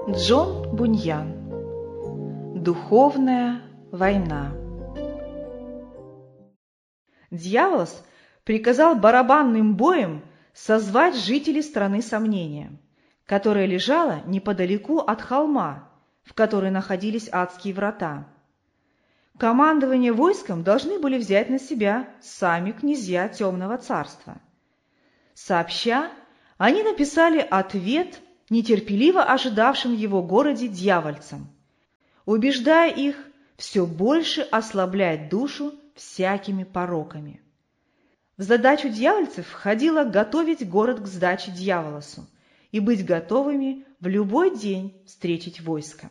Джон Буньян. Духовная война. Дьяволос приказал барабанным боем созвать жителей страны Сомнения, которая лежала неподалеку от холма, в которой находились адские врата. Командование войском должны были взять на себя сами князья Темного Царства. Сообща, они написали ответ нетерпеливо ожидавшим в его городе дьявольцам, убеждая их все больше ослаблять душу всякими пороками. В задачу дьявольцев входило готовить город к сдаче дьяволосу и быть готовыми в любой день встретить войско.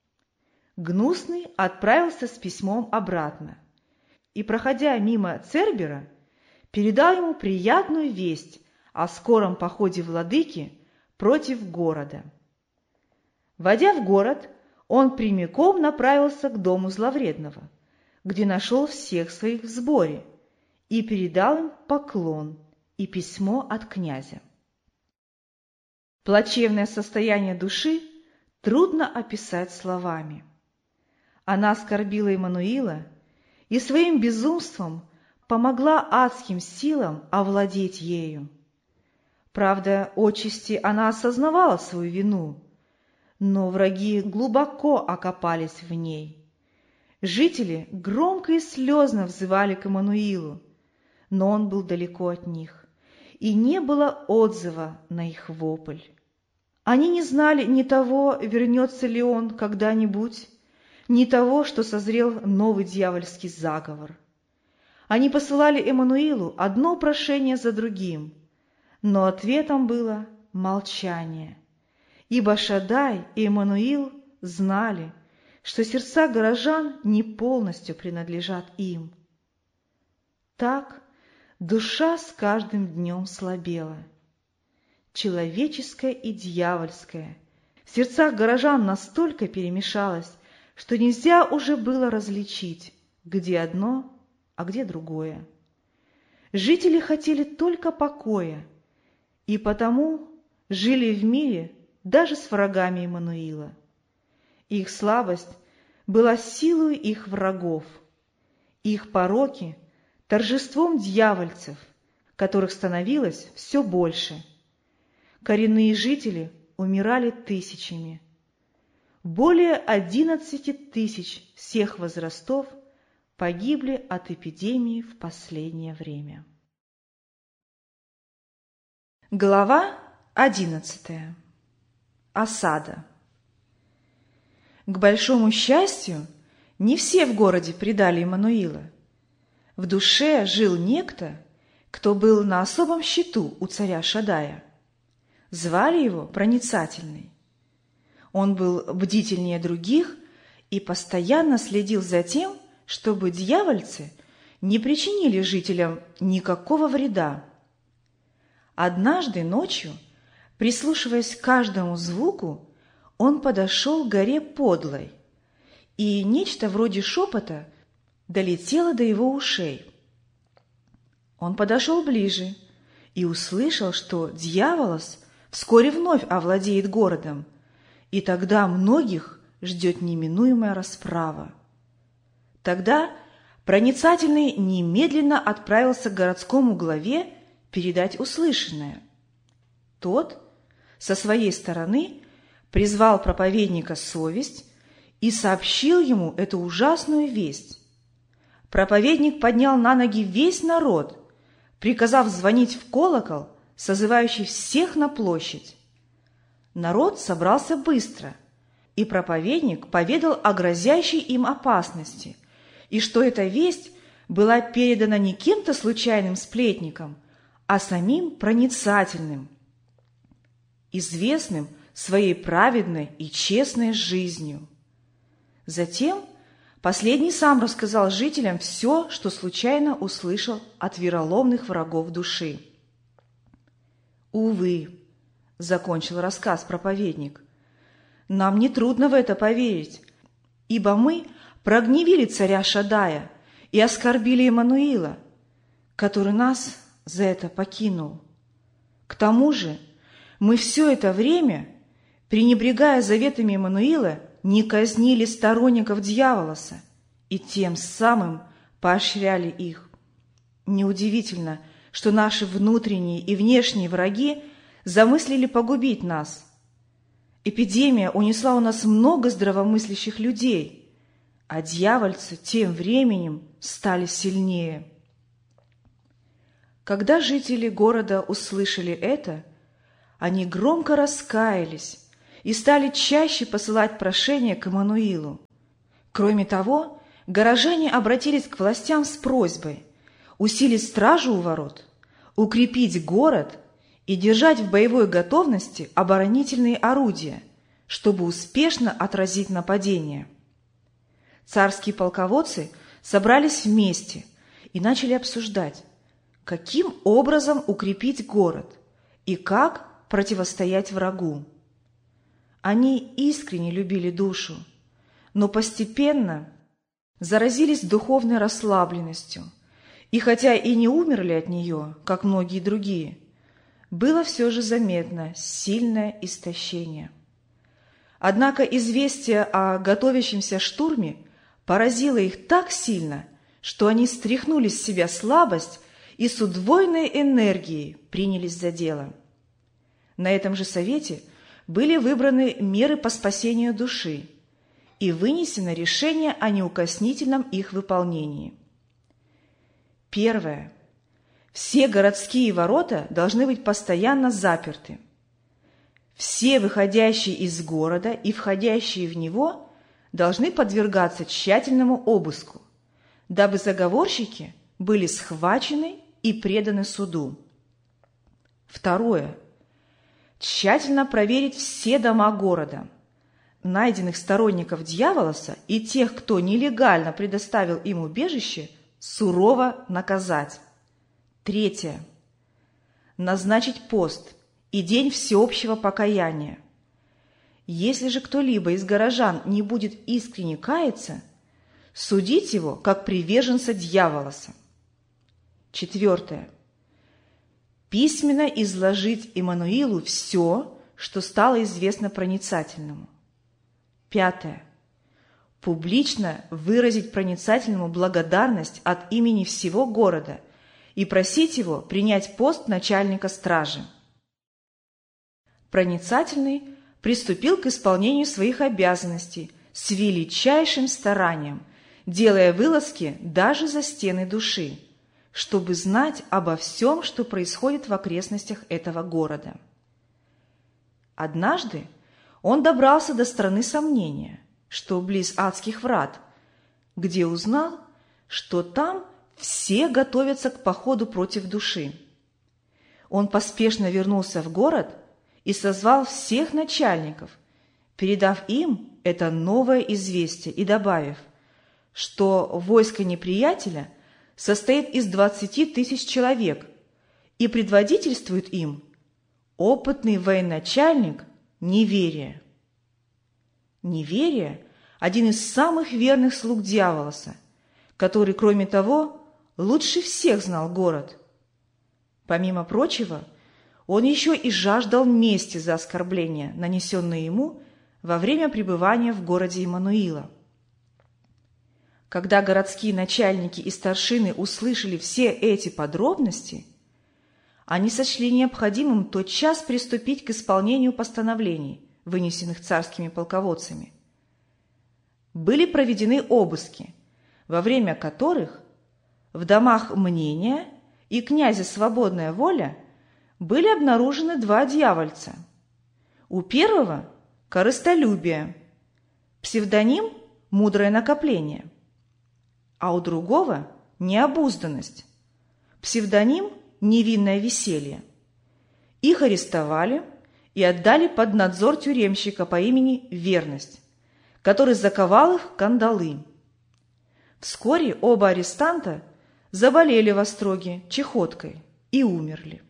Гнусный отправился с письмом обратно и, проходя мимо Цербера, передал ему приятную весть о скором походе владыки против города. Войдя в город, он прямиком направился к дому зловредного, где нашел всех своих в сборе, и передал им поклон и письмо от князя. Плачевное состояние души трудно описать словами. Она оскорбила Иммануила и своим безумством помогла адским силам овладеть ею. Правда, отчасти она осознавала свою вину, но враги глубоко окопались в ней. Жители громко и слезно взывали к Иммануилу, но он был далеко от них, и не было отзыва на их вопль. Они не знали ни того, вернется ли он когда-нибудь, ни того, что созрел новый дьявольский заговор. Они посылали Иммануилу одно прошение за другим, но ответом было молчание, ибо Шаддай и Иммануил знали, что сердца горожан не полностью принадлежат им. Так душа с каждым днем слабела. Человеческое и дьявольское в сердцах горожан настолько перемешалось, что нельзя уже было различить, где одно, а где другое. Жители хотели только покоя, и потому жили в мире даже с врагами Иммануила. Их слабость была силой их врагов, их пороки — торжеством дьявольцев, которых становилось все больше. Коренные жители умирали тысячами. Более 11 тысяч всех возрастов погибли от эпидемии в последнее время. Глава 11. Осада. К большому счастью, не все в городе предали Иммануила. В душе жил некто, кто был на особом счету у царя Шаддая. Звали его Проницательный. Он был бдительнее других и постоянно следил за тем, чтобы дьявольцы не причинили жителям никакого вреда. Однажды ночью, прислушиваясь к каждому звуку, он подошел к горе Подлой, и нечто вроде шепота долетело до его ушей. Он подошел ближе и услышал, что дьяволос вскоре вновь овладеет городом, и тогда многих ждет неминуемая расправа. Тогда Проницательный немедленно отправился к городскому главе передать услышанное. Тот, со своей стороны, призвал проповедника Совесть и сообщил ему эту ужасную весть. Проповедник поднял на ноги весь народ, приказав звонить в колокол, созывающий всех на площадь. Народ собрался быстро, и проповедник поведал о грозящей им опасности, и что эта весть была передана не кем-то случайным сплетником, а самим Проницательным, известным своей праведной и честной жизнью. Затем последний сам рассказал жителям все, что случайно услышал от вероломных врагов души. «Увы», — закончил рассказ проповедник, — «нам нетрудно в это поверить, ибо мы прогневили царя Шаддая и оскорбили Иммануила, который нас за это покинул. К тому же мы все это время пренебрегая заветами Иммануила, не казнили сторонников дьяволоса и тем самым поощряли их. Неудивительно, что наши внутренние и внешние враги замыслили погубить нас. Эпидемия унесла у нас много здравомыслящих людей, а дьявольцы тем временем стали сильнее. Когда жители города услышали это, они громко раскаялись и стали чаще посылать прошения к Иммануилу. Кроме того, горожане обратились к властям с просьбой усилить стражу у ворот, укрепить город и держать в боевой готовности оборонительные орудия, чтобы успешно отразить нападение. Царские полководцы собрались вместе и начали обсуждать, каким образом укрепить город и как противостоять врагу. Они искренне любили душу, но постепенно заразились духовной расслабленностью, и хотя и не умерли от нее, как многие другие, было все же заметно сильное истощение. Однако известие о готовящемся штурме поразило их так сильно, что они стряхнули с себя слабость и с удвоенной энергией принялись за дело. На этом же совете были выбраны меры по спасению души и вынесено решение о неукоснительном их выполнении. Первое. Все городские ворота должны быть постоянно заперты. Все выходящие из города и входящие в него должны подвергаться тщательному обыску, дабы заговорщики были схвачены и преданы суду. Второе. Тщательно проверить все дома города, найденных сторонников дьяволоса и тех, кто нелегально предоставил им убежище, сурово наказать. Третье. Назначить пост и день всеобщего покаяния. Если же кто-либо из горожан не будет искренне каяться, судить его как приверженца дьяволоса. Четвертое. Письменно изложить Иммануилу все, что стало известно проницательному. Пятое. Публично выразить проницательному благодарность от имени всего города и просить его принять пост начальника стражи. Проницательный приступил к исполнению своих обязанностей с величайшим старанием, делая вылазки даже за стены души, чтобы знать обо всем, что происходит в окрестностях этого города. Однажды он добрался до страны сомнения, что близ адских врат, где узнал, что там все готовятся к походу против души. Он поспешно вернулся в город и созвал всех начальников, передав им это новое известие и добавив, что войско неприятеля состоит из 20 тысяч человек и предводительствует им опытный военачальник Неверия. Неверия – один из самых верных слуг дьяволоса, который, кроме того, лучше всех знал город. Помимо прочего, он еще и жаждал мести за оскорбления, нанесенные ему во время пребывания в городе Иммануила. Когда городские начальники и старшины услышали все эти подробности, они сочли необходимым тотчас приступить к исполнению постановлений, вынесенных царскими полководцами. Были проведены обыски, во время которых в домах Мнения и князя Свободная воля были обнаружены 2 дьявольца. У первого – корыстолюбие, псевдоним «Мудрое накопление», а у другого – необузданность, псевдоним «Невинное веселье». Их арестовали и отдали под надзор тюремщика по имени Верность, который заковал их в кандалы. Вскоре оба арестанта заболели в остроге чехоткой и умерли.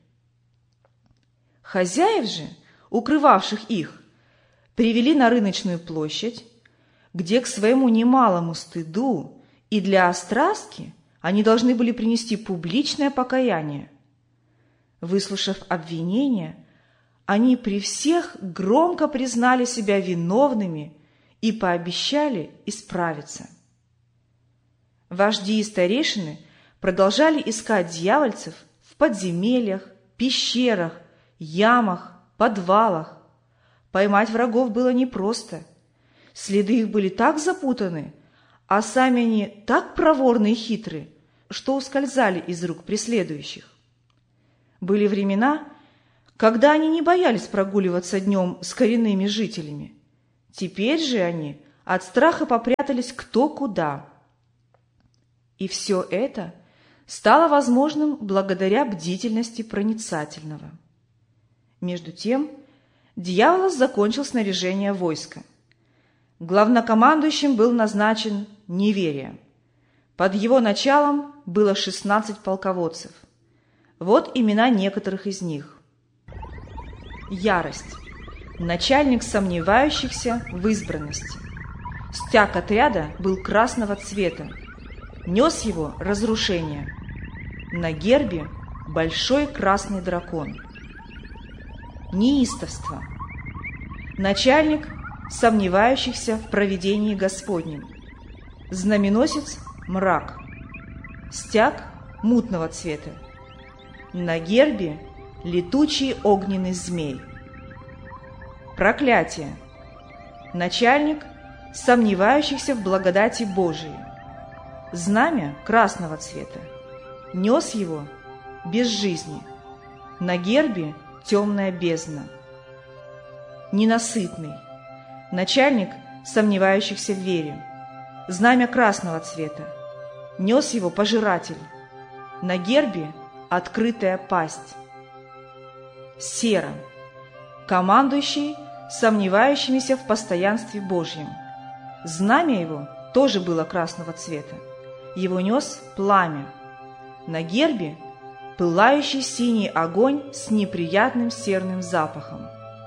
Хозяев же, укрывавших их, привели на рыночную площадь, где к своему немалому стыду и для острастки они должны были принести публичное покаяние. Выслушав обвинения, они при всех громко признали себя виновными и пообещали исправиться. Вожди и старейшины продолжали искать дьявольцев в подземельях, пещерах, ямах, подвалах. Поймать врагов было непросто. Следы их были так запутаны, а сами они так проворны и хитры, что ускользали из рук преследующих. Были времена, когда они не боялись прогуливаться днем с коренными жителями. Теперь же они от страха попрятались кто куда. И все это стало возможным благодаря бдительности проницательного. Между тем, Дьяволос закончил снаряжение войска. Главнокомандующим был назначен Неверия. Под его началом было 16 полководцев. Вот имена некоторых из них. Ярость. Начальник сомневающихся в избранности. Стяг отряда был красного цвета. Нес его разрушение. На гербе большой красный дракон. Неистовство. Начальник сомневающихся в провидении Господнем. Знаменосец – мрак. Стяг мутного цвета. На гербе летучий огненный змей. Проклятие. Начальник сомневающихся в благодати Божией. Знамя красного цвета. Нес его без жизни. На гербе темная бездна. Ненасытный. Начальник сомневающихся в вере. Знамя красного цвета. Нес его пожиратель. На гербе открытая пасть. Сера. Командующий сомневающимися в постоянстве Божьем. Знамя его тоже было красного цвета. Его нес пламя. На гербе пылающий синий огонь с неприятным серным запахом.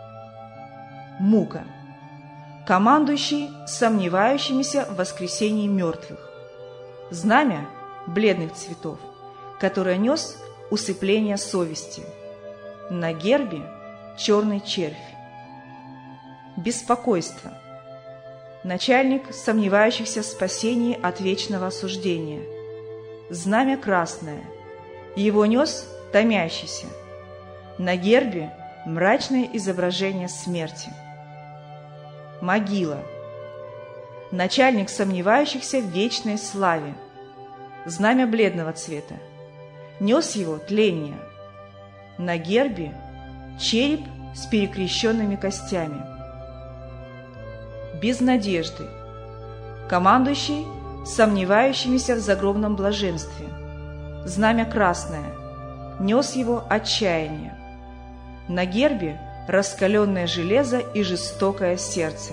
Мука. Командующий сомневающимися в воскресении мертвых. Знамя бледных цветов, которое нес усыпление совести. На гербе черный червь. Беспокойство. Начальник сомневающихся в спасении от вечного осуждения. Знамя красное. Его нес томящийся. На гербе мрачное изображение смерти. Могила. Начальник сомневающихся в вечной славе. Знамя бледного цвета. Нес его тление. На гербе череп с перекрещенными костями. Без надежды. Командующий сомневающимися в загробном блаженстве. Знамя красное. Нес его отчаяние. На гербе раскаленное железо и жестокое сердце.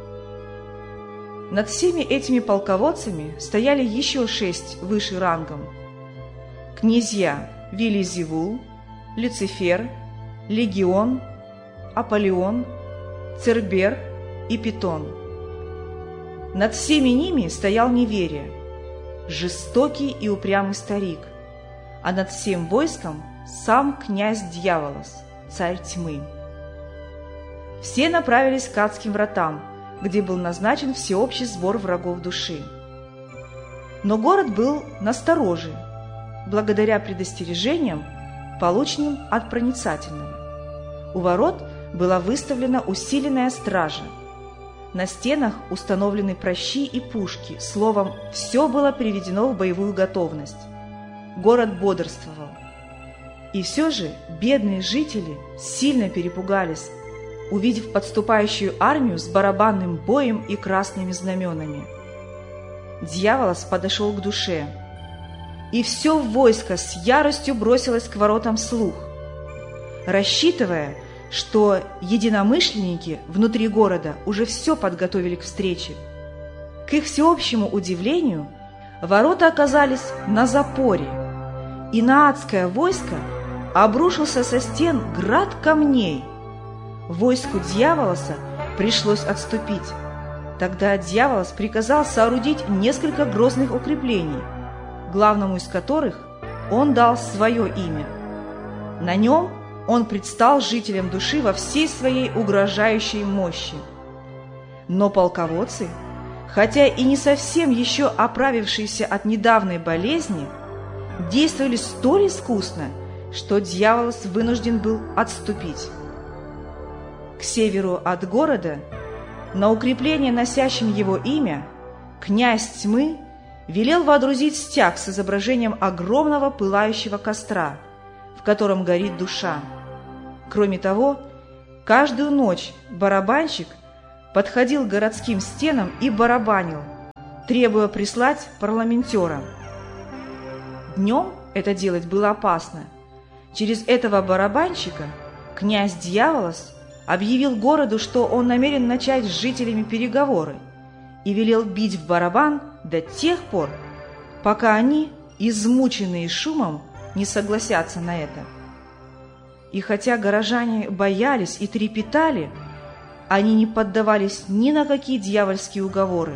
Над всеми этими полководцами стояли еще 6 выше рангом. Князья Вилизевул, Люцифер, Легион, Аполеон, Цербер и Питон. Над всеми ними стоял Неверие, жестокий и упрямый старик, а над всем войском сам князь Дьяволос, царь тьмы. Все направились к адским вратам, где был назначен всеобщий сбор врагов души. Но город был настороже, благодаря предостережениям, полученным от проницательного. У ворот была выставлена усиленная стража. На стенах установлены пращи и пушки, словом, все было приведено в боевую готовность. Город бодрствовал. И все же бедные жители сильно перепугались, увидев подступающую армию с барабанным боем и красными знаменами. Дьяволос подошел к душе, и все войско с яростью бросилось к воротам слух, рассчитывая, что единомышленники внутри города уже все подготовили к встрече. К их всеобщему удивлению, ворота оказались на запоре, и на адское войско обрушился со стен град камней. Войску Дьяволоса пришлось отступить. Тогда Дьяволос приказал соорудить несколько грозных укреплений, главному из которых он дал свое имя. На нем он предстал жителям души во всей своей угрожающей мощи. Но полководцы, хотя и не совсем еще оправившиеся от недавней болезни, действовали столь искусно, что дьяволос вынужден был отступить. К северу от города, на укрепление носящим его имя, князь тьмы велел водрузить стяг с изображением огромного пылающего костра, в котором горит душа. Кроме того, каждую ночь барабанщик подходил к городским стенам и барабанил, требуя прислать парламентера. Днем это делать было опасно. Через этого барабанщика князь Дьяволос объявил городу, что он намерен начать с жителями переговоры, и велел бить в барабан до тех пор, пока они, измученные шумом, не согласятся на это. И хотя горожане боялись и трепетали, они не поддавались ни на какие дьявольские уговоры.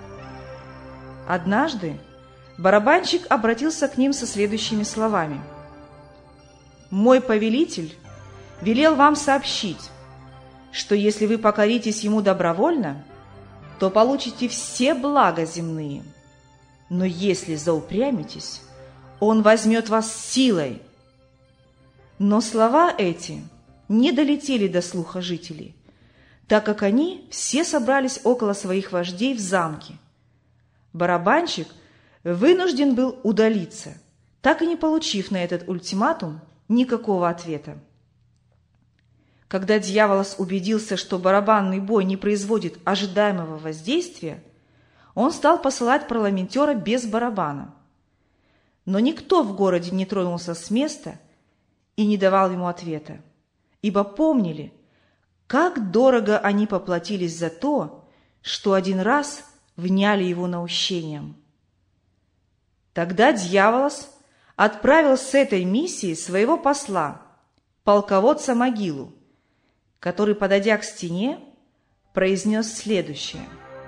Однажды барабанщик обратился к ним со следующими словами: «Мой повелитель велел вам сообщить, что если вы покоритесь ему добровольно, то получите все блага земные. Но если заупрямитесь, он возьмет вас силой». Но слова эти не долетели до слуха жителей, так как они все собрались около своих вождей в замке. Барабанщик вынужден был удалиться, так и не получив на этот ультиматум никакого ответа. Когда Дьяволос убедился, что барабанный бой не производит ожидаемого воздействия, он стал посылать парламентера без барабана. Но никто в городе не тронулся с места и не давал ему ответа, ибо помнили, как дорого они поплатились за то, что один раз вняли его наущением. Тогда Дьяволос отправил с этой миссией своего посла, полководца Могилу, который, подойдя к стене, произнес следующее: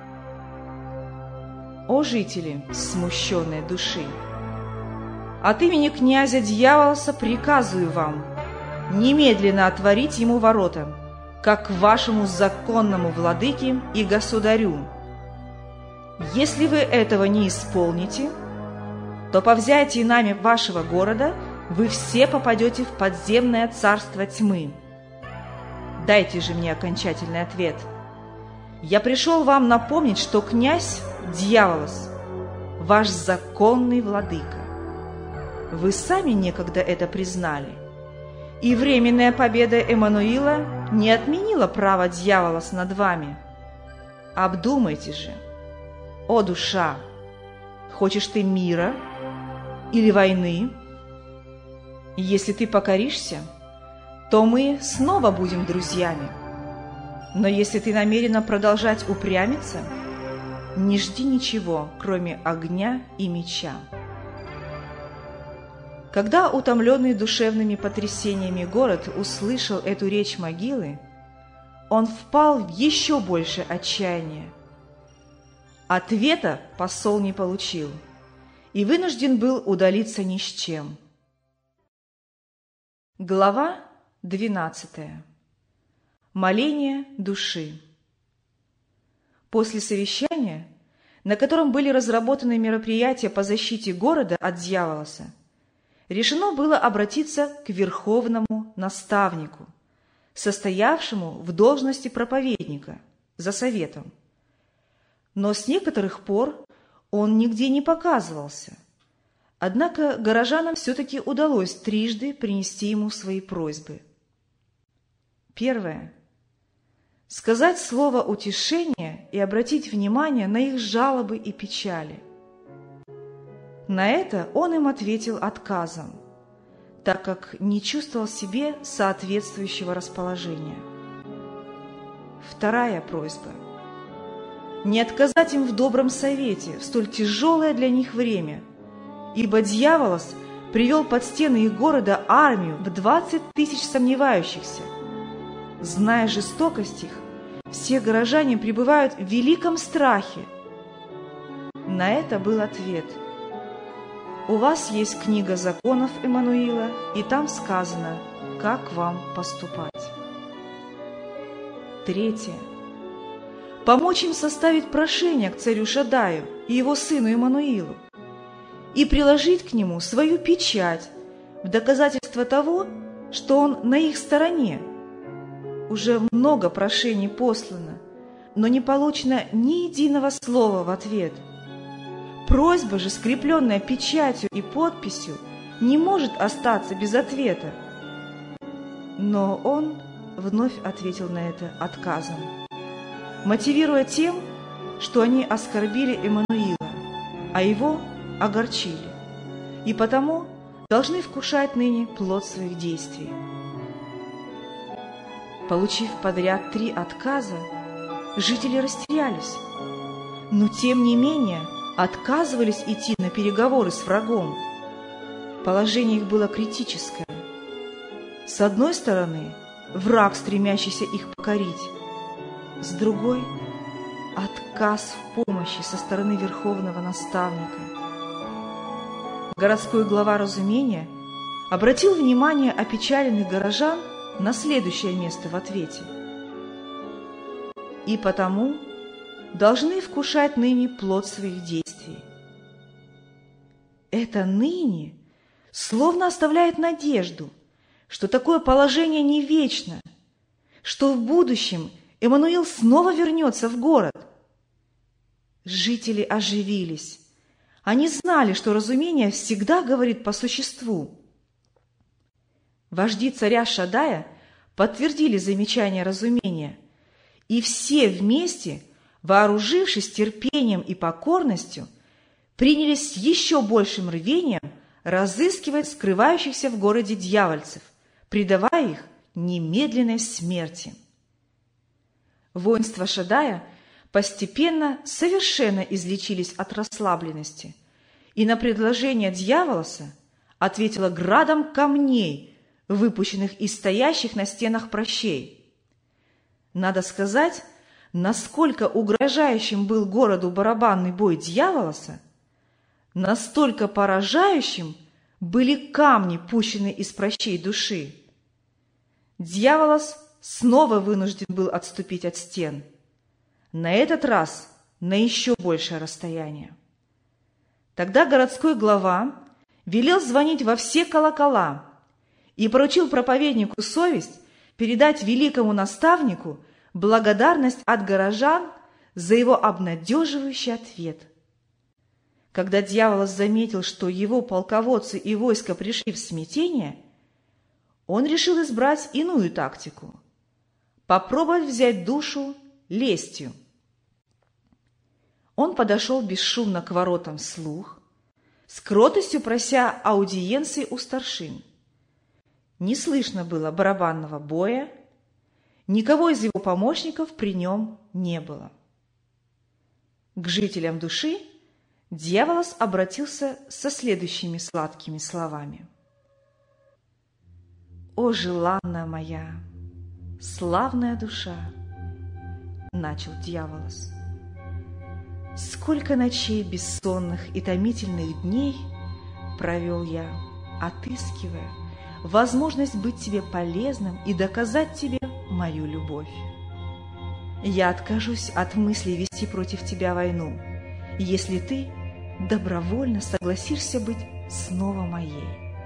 «О жители смущенной души! От имени князя Дьяволоса приказываю вам немедленно отворить ему ворота, как вашему законному владыке и государю. Если вы этого не исполните, то по взятии нами вашего города вы все попадете в подземное царство тьмы. Дайте же мне окончательный ответ. Я пришел вам напомнить, что князь Дьяволос – ваш законный владыка. Вы сами некогда это признали, и временная победа Эммануила не отменила право Дьяволос над вами. Обдумайте же, о душа, хочешь ты мира или войны? Если ты покоришься, то мы снова будем друзьями. Но если ты намерена продолжать упрямиться, не жди ничего, кроме огня и меча». Когда утомленный душевными потрясениями город услышал эту речь Могилы, он впал в еще большее отчаяние. Ответа посол не получил и вынужден был удалиться ни с чем. Глава 12. Моление души. После совещания, на котором были разработаны мероприятия по защите города от Дьяволоса, решено было обратиться к верховному наставнику, состоявшему в должности проповедника, за советом. Но с некоторых пор он нигде не показывался. Однако горожанам все-таки удалось трижды принести ему свои просьбы. Первое. Сказать слово утешения и обратить внимание на их жалобы и печали. На это он им ответил отказом, так как не чувствовал в себе соответствующего расположения. Вторая просьба. Не отказать им в добром совете в столь тяжелое для них время, ибо Дьяволос привел под стены их города армию в 20 тысяч сомневающихся. Зная жестокость их, все горожане пребывают в великом страхе. На это был ответ: у вас есть книга законов Эммануила, и там сказано, как вам поступать. Третье. Помочь им составить прошение к царю Шаддаю и его сыну Иммануилу и приложить к нему свою печать в доказательство того, что он на их стороне. Уже много прошений послано, но не получено ни единого слова в ответ. Просьба же, скрепленная печатью и подписью, не может остаться без ответа. Но он вновь ответил на это отказом, мотивируя тем, что они оскорбили Иммануила, а его огорчили, и потому должны вкушать ныне плод своих действий. Получив подряд 3 отказа, жители растерялись, но тем не менее отказывались идти на переговоры с врагом. Положение их было критическое. С одной стороны, враг, стремящийся их покорить, с другой – отказ в помощи со стороны верховного наставника. Городской глава Разумения обратил внимание опечаленных горожан на следующее место в ответе. «И потому должны вкушать ныне плод своих действий». Это «ныне» словно оставляет надежду, что такое положение не вечно, что в будущем Иммануил снова вернется в город. Жители оживились. Они знали, что разумение всегда говорит по существу. Вожди царя Шаддая подтвердили замечание разумения, и все вместе, вооружившись терпением и покорностью, принялись с еще большим рвением разыскивать скрывающихся в городе дьявольцев, предавая их немедленной смерти. Воинства Шаддая постепенно совершенно излечились от расслабленности, и на предложение дьяволоса ответило градом камней, выпущенных из стоящих на стенах пращей. Надо сказать, насколько угрожающим был городу барабанный бой дьяволоса, настолько поражающим были камни, пущенные из пращей души. Дьяволос снова вынужден был отступить от стен, на этот раз на еще большее расстояние. Тогда городской глава велел звонить во все колокола и поручил проповеднику совесть передать великому наставнику благодарность от горожан за его обнадеживающий ответ. Когда дьяволос заметил, что его полководцы и войско пришли в смятение, он решил избрать иную тактику – попробовать взять душу лестью. Он подошел бесшумно к воротам вслух, с кротостью прося аудиенции у старшин. Не слышно было барабанного боя, никого из его помощников при нем не было. К жителям души дьяволос обратился со следующими сладкими словами. «О, желанная моя, славная душа!» — начал дьяволос. «Сколько ночей бессонных и томительных дней провел я, отыскивая возможность быть тебе полезным и доказать тебе мою любовь. Я откажусь от мысли вести против тебя войну, если ты добровольно согласишься быть снова моей.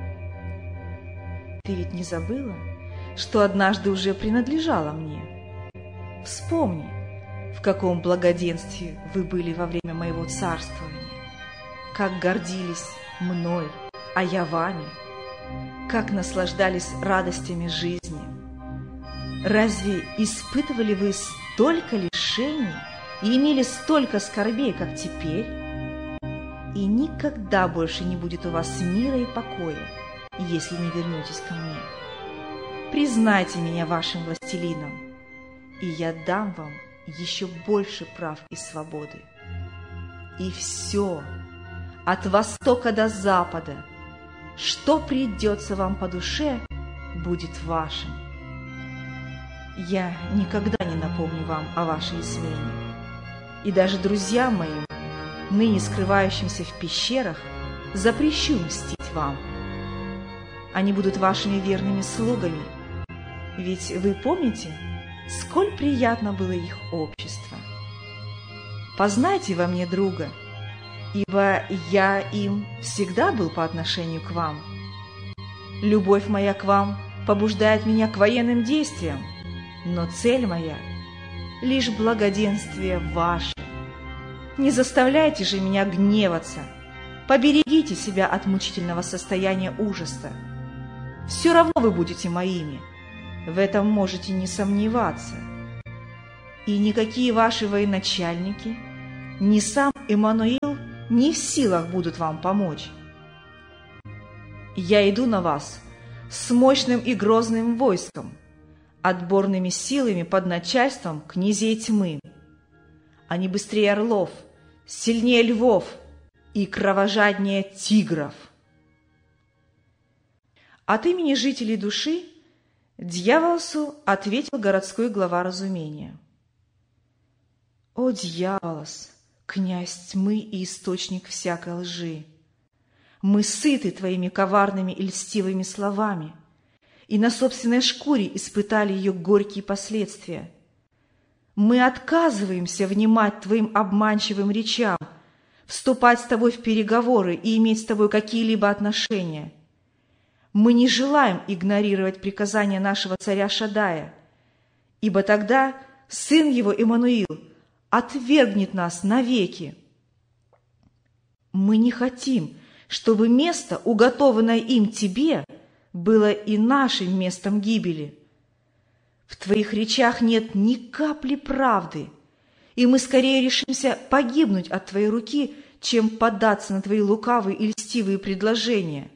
Ты ведь не забыла, что однажды уже принадлежала мне? Вспомни, в каком благоденствии вы были во время моего царствования, как гордились мной, а я вами, как наслаждались радостями жизни. Разве испытывали вы столько лишений и имели столько скорбей, как теперь? И никогда больше не будет у вас мира и покоя, если не вернетесь ко мне. Признайте меня вашим властелином, и я дам вам еще больше прав и свободы. И все, от востока до запада, что придется вам по душе, будет вашим. Я никогда не напомню вам о вашей измене, и даже друзьям моим, ныне скрывающимся в пещерах, запрещу мстить вам. они будут вашими верными слугами. Ведь вы помните, сколь приятно было их общество. Познайте во мне друга, ибо я им всегда был по отношению к вам. Любовь моя к вам побуждает меня к военным действиям, но цель моя — лишь благоденствие ваше. Не заставляйте же меня гневаться, поберегите себя от мучительного состояния ужаса. Все равно вы будете моими, в этом можете не сомневаться. И никакие ваши военачальники, ни сам Эммануил не в силах будут вам помочь. Я иду на вас с мощным и грозным войском, отборными силами под начальством князей тьмы. Они быстрее орлов, сильнее львов и кровожаднее тигров. От имени жителей души Дьяволосу ответил городской глава разумения. «О, Дьяволос, князь тьмы и источник всякой лжи! Мы сыты твоими коварными и льстивыми словами, и на собственной шкуре испытали ее горькие последствия. Мы отказываемся внимать твоим обманчивым речам, вступать с тобой в переговоры и иметь с тобой какие-либо отношения. Мы не желаем игнорировать приказания нашего царя Шаддая, ибо тогда сын его Эммануил отвергнет нас навеки. Мы не хотим, чтобы место, уготованное им тебе, было и нашим местом гибели. В твоих речах нет ни капли правды, и мы скорее решимся погибнуть от твоей руки, чем поддаться на твои лукавые и льстивые предложения.